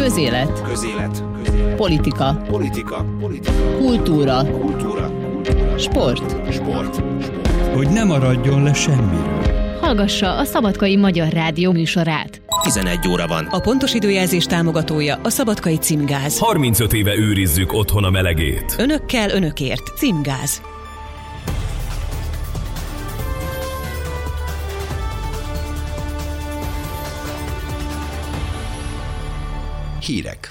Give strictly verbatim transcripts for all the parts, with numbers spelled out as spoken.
Közélet. Közélet. Politika. Politika. Politika. Kultúra. Kultúra. Sport. Sport. Sport. Hogy ne maradjon le semmiről. Hallgassa a Szabadkai Magyar Rádió műsorát. tizenegy óra van. A pontos időjelzés támogatója a Szabadkai Címgáz. harmincöt éve őrizzük otthon a melegét. Önökkel, önökért. Címgáz. Hírek.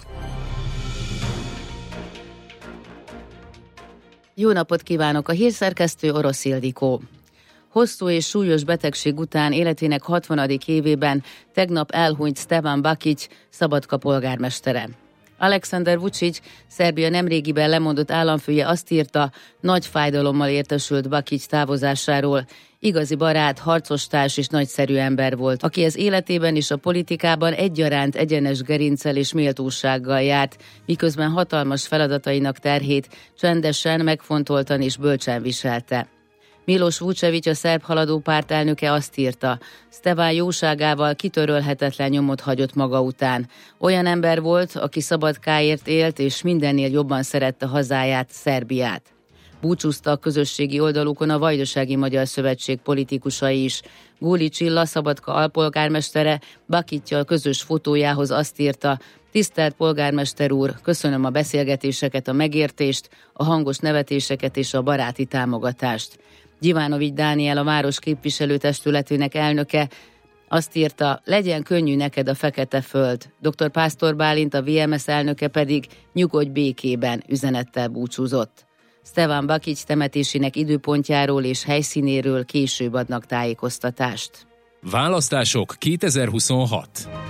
Jó napot kívánok! A hírszerkesztő Orosz Ildikó. Hosszú és súlyos betegség után életének hatvanadik évében tegnap elhunyt Stevan Bakic, Szabadka polgármestere. Alexander Vučić, Szerbia nemrégiben lemondott államfője azt írta, nagy fájdalommal értesült Bakic távozásáról. Igazi barát, harcostárs és nagyszerű ember volt, aki az életében és a politikában egyaránt egyenes gerinccel és méltósággal járt, miközben hatalmas feladatainak terhét csendesen, megfontoltan és bölcsen viselte. Miloš Vučević, a szerb haladó párt elnöke azt írta, Stevan jóságával kitörölhetetlen nyomot hagyott maga után. Olyan ember volt, aki Szabadkáért élt, és mindennél jobban szerette hazáját, Szerbiát. Búcsúzta a közösségi oldalukon a Vajdasági Magyar Szövetség politikusai is. Góli Csilla, Szabadka alpolgármestere Bakiccal közös fotójához azt írta, tisztelt polgármester úr, köszönöm a beszélgetéseket, a megértést, a hangos nevetéseket és a baráti támogatást. Gyivanovics Dániel, a város képviselőtestületének elnöke azt írta, legyen könnyű neked a fekete föld. doktor Pásztor Bálint, a vé em es elnöke pedig nyugodj békében üzenettel búcsúzott. Stevan Bakic temetésének időpontjáról és helyszínéről később adnak tájékoztatást. Választások kétezer-huszonhat.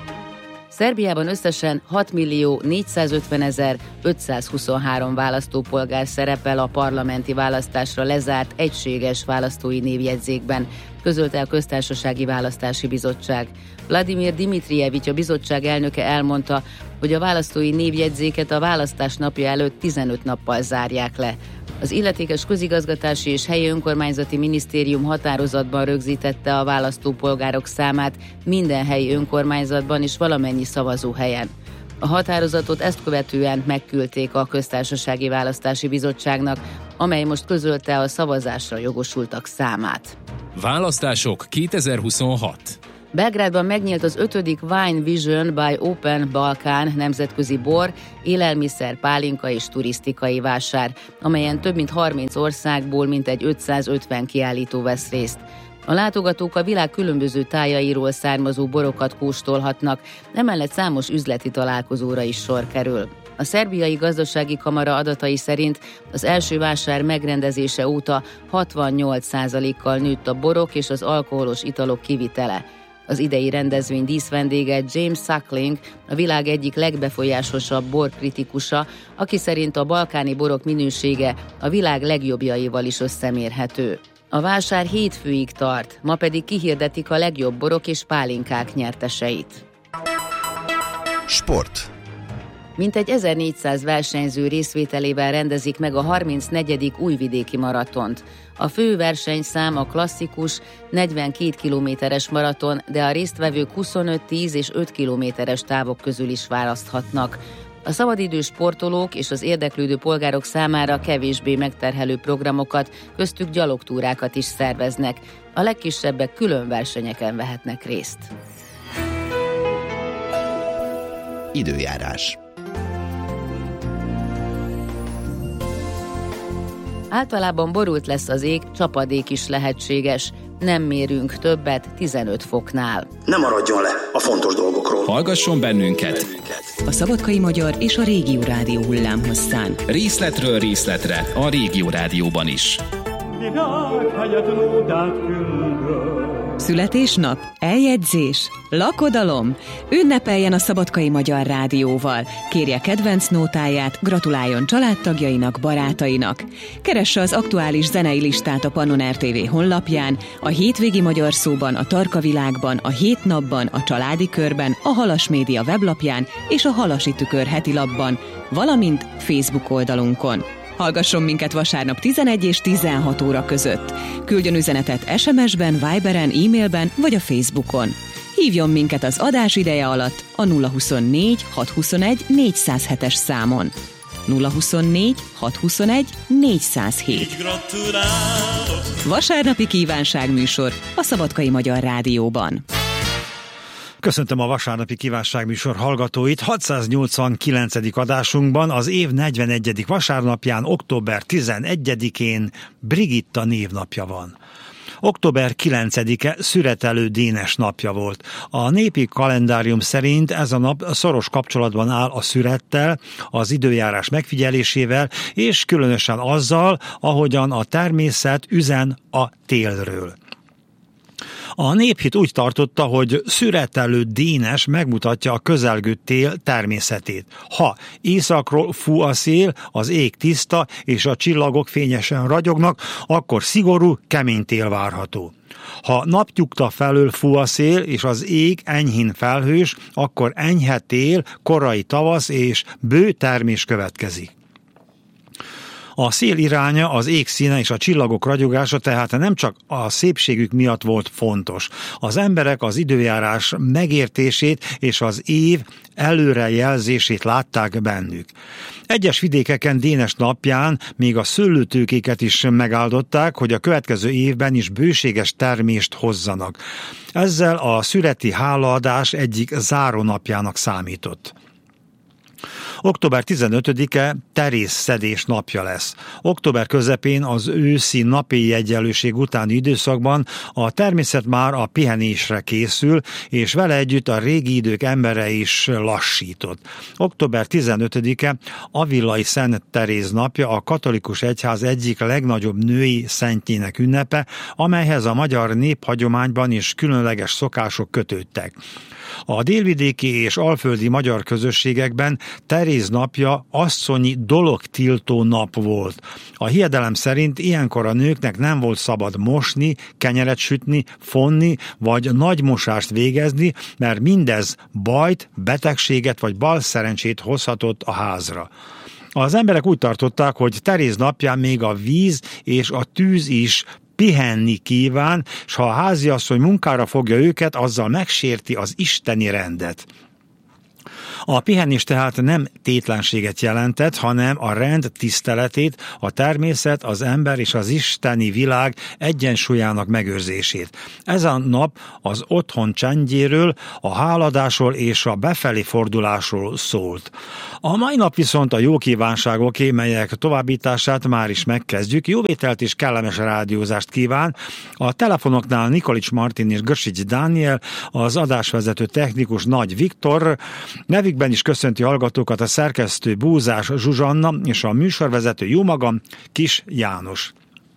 Szerbiában összesen hatmillió négyszázötvenezer ötszázhuszonhárom választópolgár szerepel a parlamenti választásra lezárt egységes választói névjegyzékben, közölte a Köztársasági Választási Bizottság. Vladimir Dimitrijevics, a bizottság elnöke elmondta, hogy a választói névjegyzéket a választás napja előtt tizenöt nappal zárják le. Az illetékes közigazgatási és helyi önkormányzati minisztérium határozatban rögzítette a választópolgárok számát minden helyi önkormányzatban és valamennyi szavazóhelyen. A határozatot ezt követően megküldték a Köztársasági Választási Bizottságnak, amely most közölte a szavazásra jogosultak számát. Választások kétezer-huszonhat. Belgrádban megnyílt az ötödik Wine Vision by Open Balkán nemzetközi bor, élelmiszer, pálinka és turisztikai vásár, amelyen több mint harminc országból mintegy ötszázötven kiállító vesz részt. A látogatók a világ különböző tájairól származó borokat kóstolhatnak, emellett számos üzleti találkozóra is sor kerül. A Szerbiai Gazdasági Kamara adatai szerint az első vásár megrendezése óta hatvannyolc százalékkal nőtt a borok és az alkoholos italok kivitele. Az idei rendezvény díszvendége James Suckling, a világ egyik legbefolyásosabb borkritikusa, aki szerint a balkáni borok minősége a világ legjobbjaival is összemérhető. A vásár hétfőig tart, ma pedig kihirdetik a legjobb borok és pálinkák nyerteseit. Sport. Mintegy ezernégyszáz versenyző részvételével rendezik meg a harmincnegyedik újvidéki maratont. A fő versenyszám a klasszikus negyvenkét kilométeres maraton, de a résztvevők huszonöt, tíz és öt kilométeres távok közül is választhatnak. A szabadidős sportolók és az érdeklődő polgárok számára kevésbé megterhelő programokat, köztük gyalogtúrákat is szerveznek. A legkisebbek külön versenyeken vehetnek részt. Időjárás. Általában borult lesz az ég, csapadék is lehetséges. Nem mérünk többet tizenöt foknál. Ne maradjon le a fontos dolgokról. Hallgasson bennünket! A Szabadkai Magyar és a Régió Rádió hullámhosszán. Részletről részletre a Régió Rádióban is. Születésnap, eljegyzés, lakodalom. Ünnepeljen a Szabadkai Magyar Rádióval. Kérje kedvenc nótáját, gratuláljon családtagjainak, barátainak. Keresse az aktuális zenei listát a Pannon er té vé honlapján, a Hétvégi Magyar Szóban, a Tarka Világban, a Hét Napban, a Családi Körben, a Halas Média weblapján és a Halasi Tükör heti lapban, valamint Facebook oldalunkon. Hallgasson minket vasárnap tizenegy és tizenhat óra között. Küldjön üzenetet es em es-ben, Viberen, e-mailben vagy a Facebookon. Hívjon minket az adás ideje alatt a nulla huszonnégy hatszázhuszonegy négyszázhetes számon. nulla huszonnégy hatszázhuszonegy négyszázhét. Vasárnapi kívánságműsor a Szabadkai Magyar Rádióban. Köszöntöm a vasárnapi kívánságműsor hallgatóit. hatszáznyolcvankilencedik adásunkban az év negyvenegyedik vasárnapján, október tizenegyedikén Brigitta névnapja van. október kilencedike Szüretelő Dénes napja volt. A népi kalendárium szerint ez a nap szoros kapcsolatban áll a szürettel, az időjárás megfigyelésével, és különösen azzal, ahogyan a természet üzen a télről. A néphit úgy tartotta, hogy Szüretelő Dénes megmutatja a közelgő tél természetét. Ha északról fú a szél, az ég tiszta és a csillagok fényesen ragyognak, akkor szigorú, kemény tél várható. Ha napnyugta felől fú a szél és az ég enyhén felhős, akkor enyhe tél, korai tavasz és bő termés következik. A szél iránya, az ég színe és a csillagok ragyogása tehát nem csak a szépségük miatt volt fontos. Az emberek az időjárás megértését és az év előrejelzését látták bennük. Egyes vidékeken Dénes napján még a szőlőtőkéket is megáldották, hogy a következő évben is bőséges termést hozzanak. Ezzel a szüreti hálaadás egyik zárónapjának számított. október tizenötödike terészszedés napja lesz. Október közepén az őszi napi egyenlőség utáni időszakban a természet már a pihenésre készül, és vele együtt a régi idők embere is lassított. október tizenötödike Avillai Szent Teréz napja, a katolikus egyház egyik legnagyobb női szentjének ünnepe, amelyhez a magyar néphagyományban is különleges szokások kötődtek. A délvidéki és alföldi magyar közösségekben Teréz napja asszonyi dologtiltó nap volt. A hiedelem szerint ilyenkor a nőknek nem volt szabad mosni, kenyeret sütni, fonni vagy nagy mosást végezni, mert mindez bajt, betegséget vagy balszerencsét hozhatott a házra. Az emberek úgy tartották, hogy Teréz napján még a víz és a tűz is pihenni kíván, s ha a háziasszony munkára fogja őket, azzal megsérti az isteni rendet. A pihenés tehát nem tétlenséget jelentett, hanem a rend tiszteletét, a természet, az ember és az isteni világ egyensúlyának megőrzését. Ez a nap az otthon csendjéről, a háladásról és a befelé fordulásról szólt. A mai nap viszont a jó kívánságoké, melyek továbbítását már is megkezdjük. Jóvételt és kellemes rádiózást kíván. A telefonoknál Nikolics Martin és Görsics Dániel, az adásvezető technikus Nagy Viktor, nevükben is köszönti hallgatókat a szerkesztő Búzás Zsuzsanna és a műsorvezető jómagam Kis János.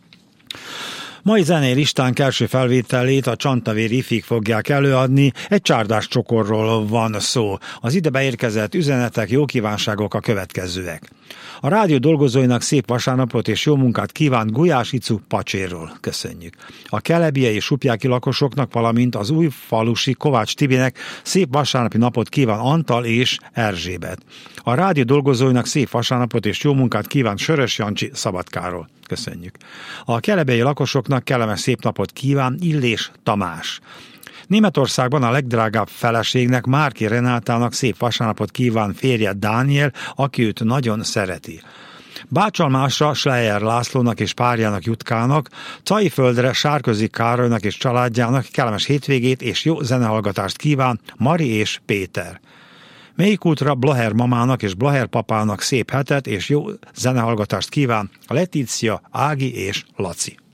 Mai zenei listánk első felvételét a Csantavéri ifik fogják előadni, egy csárdás csokorról van szó. Az ide beérkezett üzenetek, jó kívánságok a következőek. A rádió dolgozóinak szép vasárnapot és jó munkát kíván Gulyás Icu Pacséről. Köszönjük. A kelebiei és supjáki lakosoknak, valamint az újfalusi Kovács Tibinek szép vasárnapi napot kíván Antal és Erzsébet. A rádió dolgozóinak szép vasárnapot és jó munkát kíván Sörös Jancsi Szabadkáról. Köszönjük. A kelebiei lakosoknak kellemes szép napot kíván Illés Tamás. Németországban a legdrágább feleségnek, Márki Renátának szép vasárnapot kíván férje Dániel, aki őt nagyon szereti. Bácsalmásra Schleyer Lászlónak és párjának Jutkának, Caiföldre Sárközi Károlynak és családjának kellemes hétvégét és jó zenehallgatást kíván Mari és Péter. Mélyikútra Blaher mamának és Blaher papának szép hetet és jó zenehallgatást kíván Letícia, Ági és Laci.